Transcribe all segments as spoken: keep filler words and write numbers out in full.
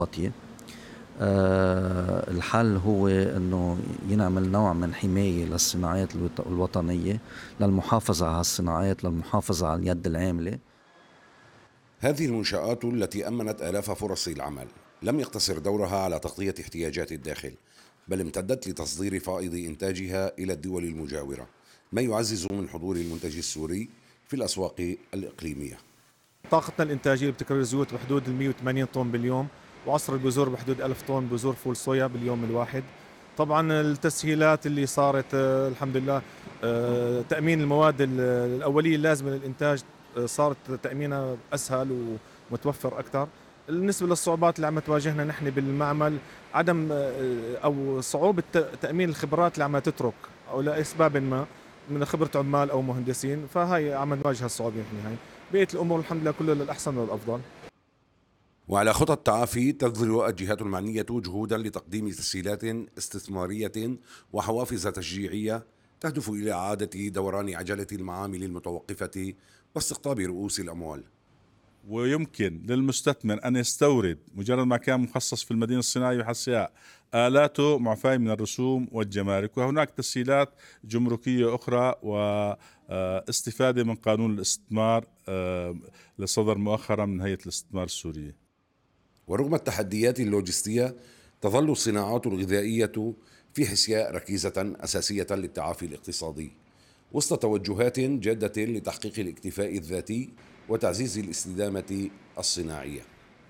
أه الحل هو أنه ينعمل نوع من حماية للصناعات الوطنية، للمحافظة على الصناعات، للمحافظة على اليد العاملة. هذه المنشآت التي أمنت آلاف فرص العمل لم يقتصر دورها على تغطية احتياجات الداخل، بل امتدت لتصدير فائض إنتاجها إلى الدول المجاورة، ما يعزز من حضور المنتج السوري في الأسواق الإقليمية. طاقتنا الإنتاجية بتكرر الزيوت بحدود مئة وثمانين طن باليوم، وعصر البذور بحدود ألف طن بذور فول صويا باليوم الواحد. طبعا التسهيلات اللي صارت آه الحمد لله، آه تأمين المواد الأولية اللازمة للإنتاج آه صارت تأمينها أسهل ومتوفر أكثر. بالنسبة للصعوبات اللي عم تواجهنا نحن بالمعمل، عدم آه أو صعوبة تأمين الخبرات اللي عم تترك أو لأسباب ما من خبرة عمال أو مهندسين، فهي عم نواجه الصعوبة نحن. هاي بقية الأمور الحمد لله كله للأحسن والأفضل. وعلى خطى التعافي تبذل الجهات المعنية جهودا لتقديم تسهيلات استثمارية وحوافز تشجيعية تهدف إلى إعادة دوران عجلة المعامل المتوقفة واستقطاب رؤوس الأموال. ويمكن للمستثمر أن يستورد مجرد ما كان مخصص في المدينة الصناعية وحسياء آلاته معفاة من الرسوم والجمارك، وهناك تسهيلات جمركية أخرى واستفادة من قانون الاستثمار اللي صدر مؤخرا من هيئة الاستثمار السورية. ورغم التحديات اللوجستية تظل الصناعات الغذائية في حسياء ركيزة أساسية للتعافي الاقتصادي وسط توجهات جادة لتحقيق الاكتفاء الذاتي وتعزيز الاستدامة الصناعية.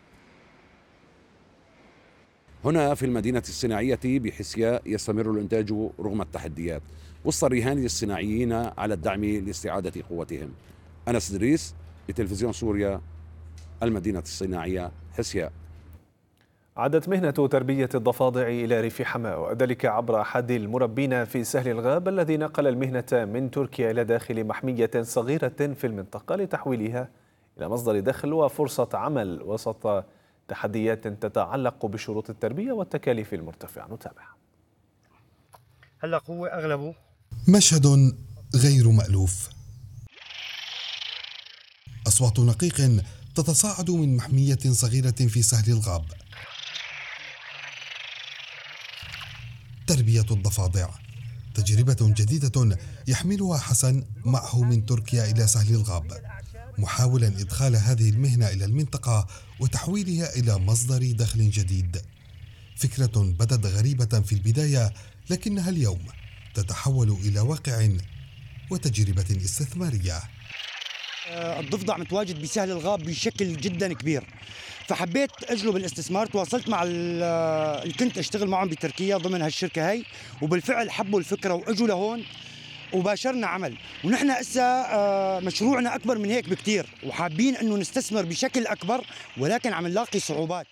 هنا في المدينة الصناعية بحسياء يستمر الإنتاج رغم التحديات وسط الرهان الصناعيين على الدعم لاستعادة قوتهم. أنس إدريس لتلفزيون سوريا، المدينة الصناعية حسياء. عادت مهنة تربية الضفادع إلى ريف حماة، وذلك عبر أحد المربين في سهل الغاب الذي نقل المهنة من تركيا إلى داخل محمية صغيرة في المنطقة لتحويلها إلى مصدر دخل وفرصة عمل وسط تحديات تتعلق بشروط التربية والتكاليف المرتفعة. نتابع. هلا هو أغلبه مشهد غير مألوف، أصوات نقيق تتصاعد من محمية صغيرة في سهل الغاب. تربية الضفادع تجربة جديدة يحملها حسن معه من تركيا إلى سهل الغاب، محاولا إدخال هذه المهنة إلى المنطقة وتحويلها إلى مصدر دخل جديد. فكرة بدت غريبة في البداية، لكنها اليوم تتحول إلى واقع وتجربة استثمارية. الضفدع متواجد بسهل الغاب بشكل جدا كبير، فحبيت اجلب الاستثمار. تواصلت مع اللي كنت اشتغل معهم بتركيا ضمن هالشركه هي، وبالفعل حبوا الفكره واجوا لهون وباشرنا عمل. ونحن هسه مشروعنا اكبر من هيك بكتير، وحابين انه نستثمر بشكل اكبر، ولكن عم نلاقي صعوبات.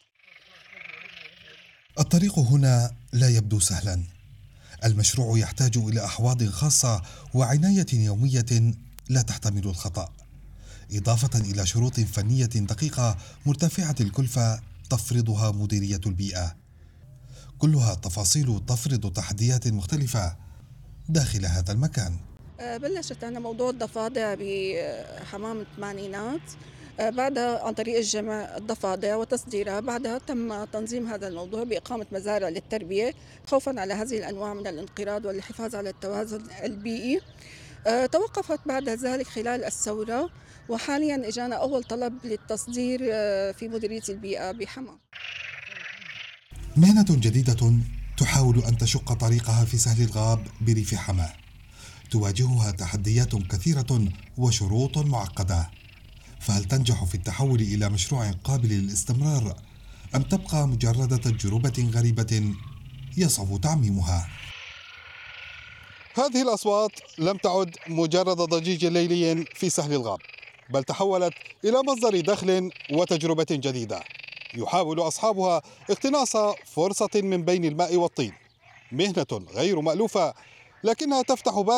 الطريق هنا لا يبدو سهلا. المشروع يحتاج الى احواض خاصه وعنايه يوميه لا تحتمل الخطأ، إضافة إلى شروط فنية دقيقة مرتفعة الكلفة تفرضها مديرية البيئة. كلها تفاصيل تفرض تحديات مختلفة داخل هذا المكان. بلشت أنا موضوع الضفادع بحمام الثمانينات، بعدها عن طريق الجمع الضفادع وتصديرها. بعدها تم تنظيم هذا الموضوع بإقامة مزارع للتربية خوفا على هذه الأنواع من الانقراض والحفاظ على التوازن البيئي. توقفت بعد ذلك خلال الثورة، وحاليا اجانا اول طلب للتصدير في مديرية البيئة بحماة. مهنة جديدة تحاول ان تشق طريقها في سهل الغاب بريف حماة، تواجهها تحديات كثيرة وشروط معقدة، فهل تنجح في التحول الى مشروع قابل للاستمرار ام تبقى مجرد تجربة غريبة يصعب تعميمها؟ هذه الأصوات لم تعد مجرد ضجيج ليلي في سهل الغاب، بل تحولت إلى مصدر دخل وتجربة جديدة يحاول أصحابها اقتناص فرصة من بين الماء والطين. مهنة غير مألوفة، لكنها تفتح باب